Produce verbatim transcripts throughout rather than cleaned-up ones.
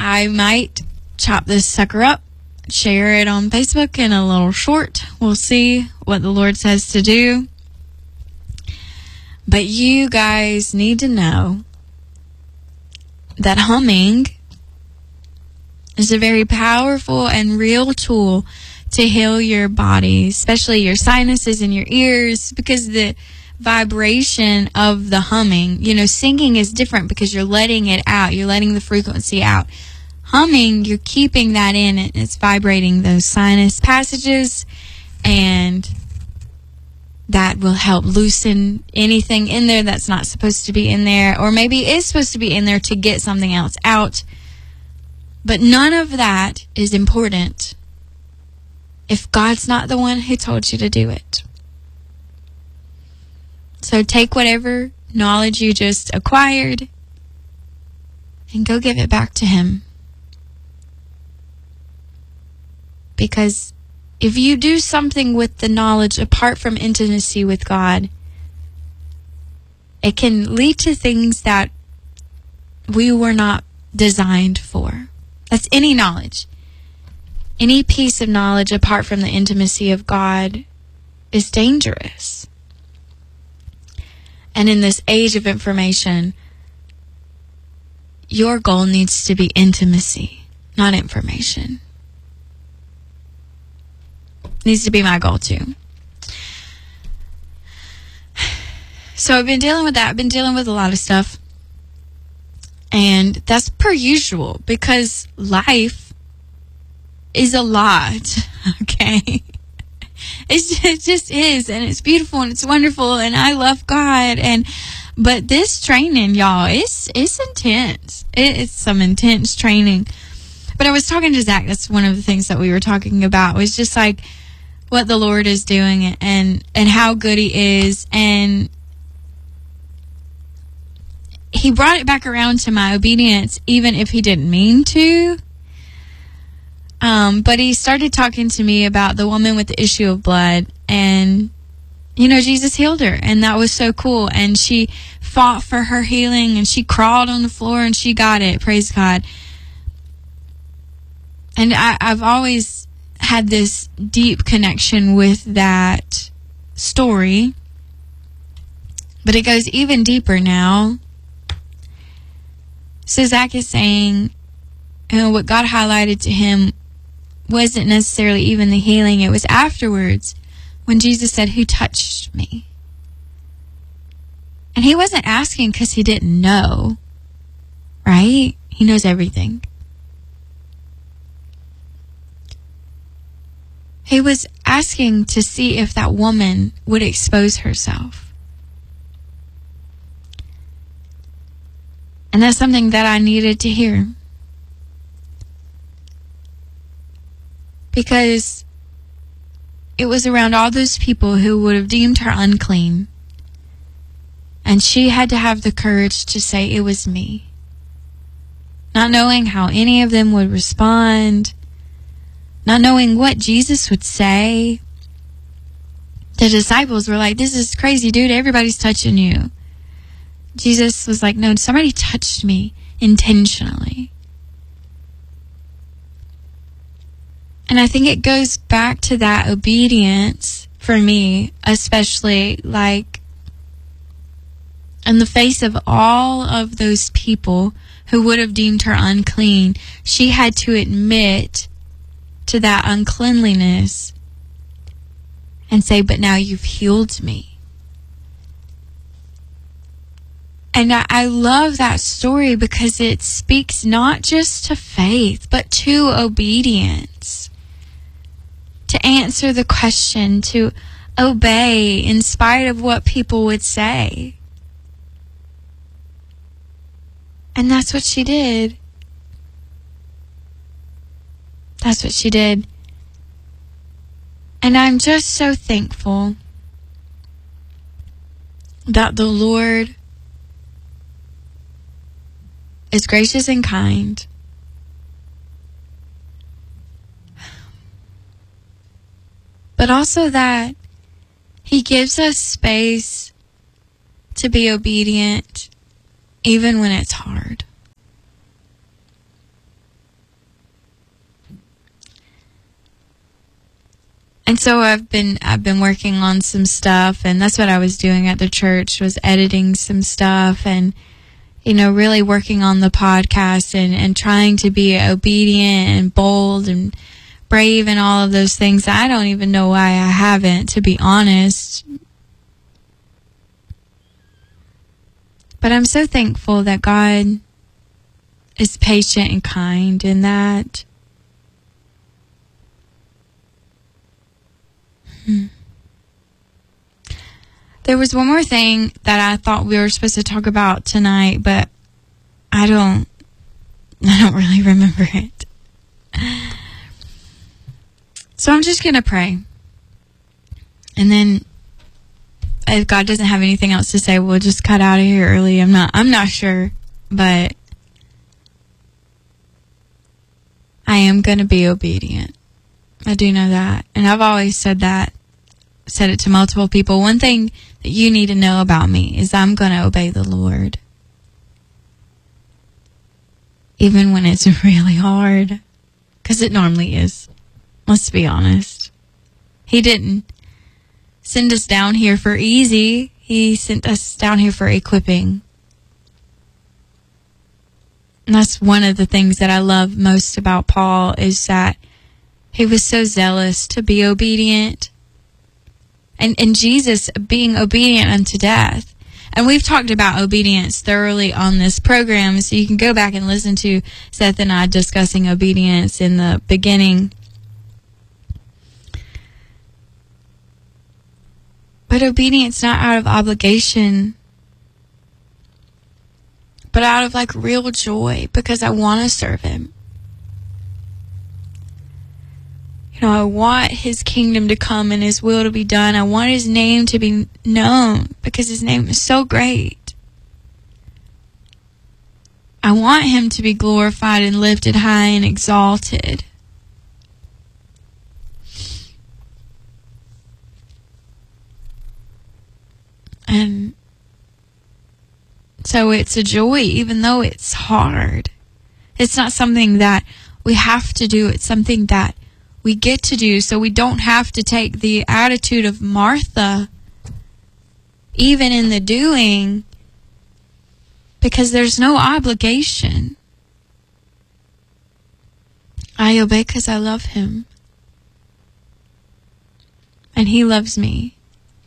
I might chop this sucker up, share it on Facebook in a little short. We'll see what the Lord says to do. But you guys need to know that humming is a very powerful and real tool to heal your body, especially your sinuses and your ears, because the vibration of the humming, you know, singing is different because you're letting it out. You're letting the frequency out. Humming, you're keeping that in, and it's vibrating those sinus passages, and that will help loosen anything in there that's not supposed to be in there, or maybe is supposed to be in there to get something else out. But none of that is important if God's not the one who told you to do it. So take whatever knowledge you just acquired and go give it back to Him. Because if you do something with the knowledge apart from intimacy with God, it can lead to things that we were not designed for. That's any knowledge. Any piece of knowledge apart from the intimacy of God is dangerous. And in this age of information, your goal needs to be intimacy, not information. Needs to be my goal too. So I've been dealing with that. I've been dealing with a lot of stuff. And that's per usual, because life is a lot, okay? It's just, it just is, and it's beautiful, and it's wonderful, and I love God. And but this training, y'all, it's, it's intense. It, it's some intense training. But I was talking to Zach. That's one of the things that we were talking about, was just like what the Lord is doing, and and how good He is. And He brought it back around to my obedience, even if He didn't mean to. Um, but He started talking to me about the woman with the issue of blood, and you know, Jesus healed her, and that was so cool. And she fought for her healing, and she crawled on the floor, and she got it. Praise God. And I, I've always had this deep connection with that story, but it goes even deeper now. So Zach is saying, you know, what God highlighted to him wasn't necessarily even the healing. It was afterwards when Jesus said, "Who touched me?" And He wasn't asking because He didn't know, right? He knows everything. He was asking to see if that woman would expose herself. And that's something that I needed to hear. Because it was around all those people who would have deemed her unclean. And she had to have the courage to say, "It was me." Not knowing how any of them would respond. Not knowing what Jesus would say. The disciples were like, "This is crazy, dude. Everybody's touching you." Jesus was like, "No, somebody touched me intentionally." And I think it goes back to that obedience for me, especially like in the face of all of those people who would have deemed her unclean. She had to admit to that uncleanliness and say, "But now you've healed me." And I, I love that story because it speaks not just to faith, but to obedience. To answer the question, to obey in spite of what people would say. And that's what she did. That's what she did. And I'm just so thankful that the Lord is gracious and kind. But also that He gives us space to be obedient even when it's hard. so I've been I've been working on some stuff, and that's what I was doing at the church, was editing some stuff, and you know, really working on the podcast, and, and trying to be obedient and bold and brave and all of those things. I don't even know why I haven't, to be honest. But I'm so thankful that God is patient and kind in that. Hmm. There was one more thing that I thought we were supposed to talk about tonight, but I don't, I don't really remember it. So I'm just going to pray. And then if God doesn't have anything else to say, we'll just cut out of here early. I'm not, I'm not sure, but I am going to be obedient. I do know that. And I've always said that, said it to multiple people. One thing that you need to know about me is I'm going to obey the Lord. Even when it's really hard. Because it normally is. Let's be honest. He didn't send us down here for easy. He sent us down here for equipping. And that's one of the things that I love most about Paul, is that he was so zealous to be obedient. And, and Jesus being obedient unto death. And we've talked about obedience thoroughly on this program, so you can go back and listen to Seth and I discussing obedience in the beginning. But obedience not out of obligation, but out of like real joy, because I want to serve him. You know, I want his kingdom to come and his will to be done. I want his name to be known, because his name is so great. I want him to be glorified and lifted high and exalted. And so it's a joy, even though it's hard. It's not something that we have to do. It's something that we get to do, so we don't have to take the attitude of Martha, even in the doing, because there's no obligation. I obey because I love him. And he loves me.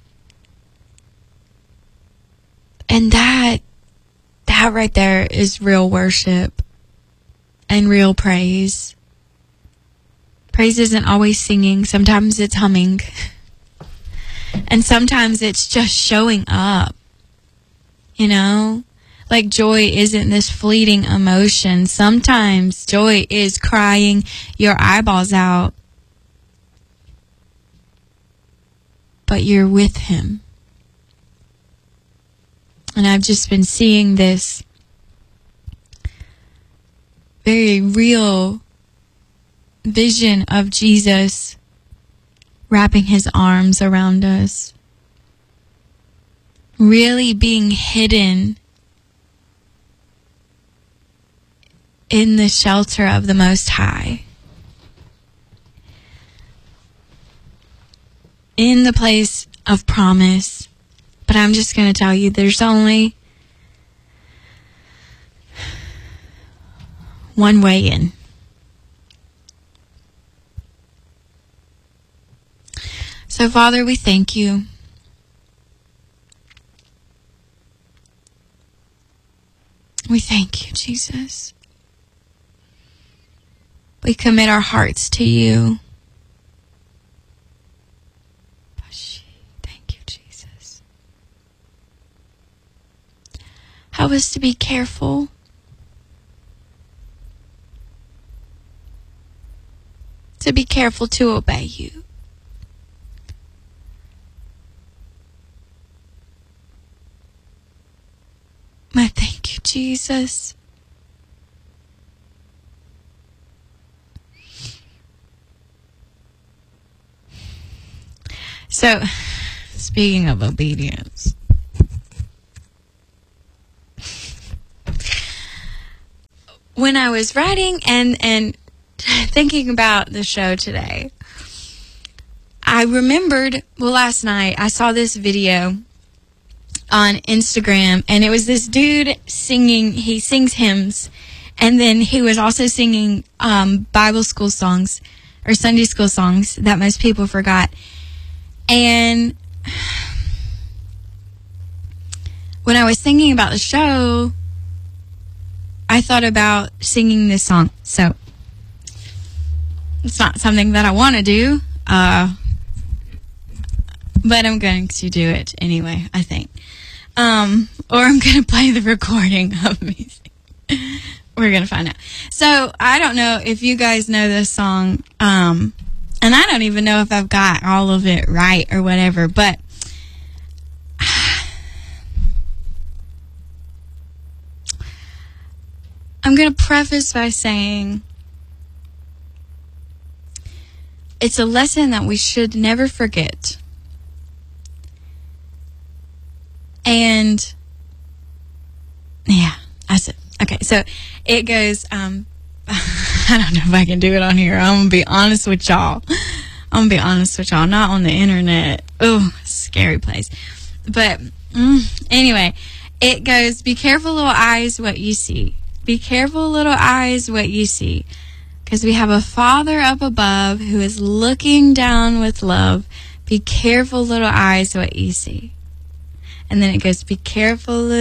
And that, that right there is real worship and real praise. Praise isn't always singing. Sometimes it's humming. And sometimes it's just showing up. You know? Like joy isn't this fleeting emotion. Sometimes joy is crying your eyeballs out. But you're with him. And I've just been seeing this very real vision of Jesus wrapping his arms around us, really being hidden in the shelter of the Most High, in the place of promise. But I'm just going to tell you, there's only one way in. So, Father, we thank you. We thank you, Jesus. We commit our hearts to you. Thank you, Jesus. Help us to be careful. To be careful to obey you. I thank you, Jesus. So, speaking of obedience, when I was writing and, and thinking about the show today, I I remembered, well, last night I saw this video on Instagram, and it was this dude singing, he sings hymns, and then he was also singing um, Bible school songs, or Sunday school songs that most people forgot. And when I was thinking about the show, I thought about singing this song. So it's not something that I want to do, uh, but I'm going to do it anyway, I think. Um, or I'm going to play the recording of me singing. We're going to find out. So I don't know if you guys know this song, um, and I don't even know if I've got all of it right or whatever, but I'm going to preface by saying it's a lesson that we should never forget. And yeah, that's it. Okay, so it goes, um, I don't know if I can do it on here. I'm going to be honest with y'all. I'm going to be honest with y'all. Not on the internet. Oh, scary place. But mm, anyway, it goes, be careful, little eyes, what you see. Be careful, little eyes, what you see. Because we have a Father up above who is looking down with love. Be careful, little eyes, what you see. And then it goes, be careful,